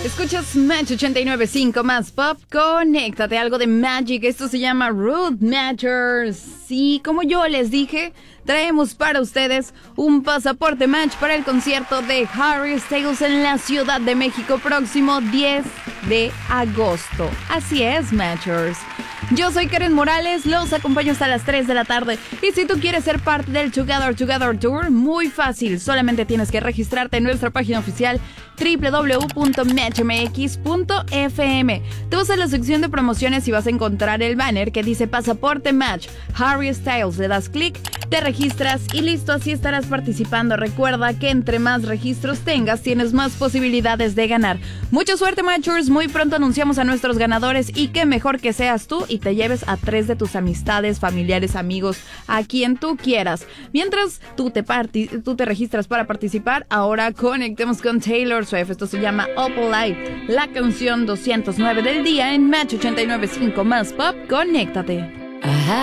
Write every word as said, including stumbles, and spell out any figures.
Escuchas Match ochenta y nueve punto cinco más pop, conéctate, algo de Magic, esto se llama Root Matters. Sí, como yo les dije, traemos para ustedes un pasaporte Match para el concierto de Harry Styles en la Ciudad de México próximo diez de agosto. Así es, Matchers. Yo soy Karen Morales, los acompaño hasta las tres de la tarde. Y si tú quieres ser parte del Together Together Tour, muy fácil, solamente tienes que registrarte en nuestra página oficial doble u doble u doble u punto match m x punto f m. Te vas a la sección de promociones y vas a encontrar el banner que dice Pasaporte Match Harry Styles, le das clic, te registras y listo, así estarás participando. Recuerda que entre más registros tengas, tienes más posibilidades de ganar. Mucha suerte, Matchers, muy pronto anunciamos a nuestros ganadores y qué mejor que seas tú y te lleves a tres de tus amistades, familiares, amigos, a quien tú quieras. Mientras tú te, parti- tú te registras para participar, ahora conectemos con Taylor Swift. Esto se llama Up All Night, la canción doscientos nueve del día en Match ochenta y nueve punto cinco más pop. Conéctate. Ajá.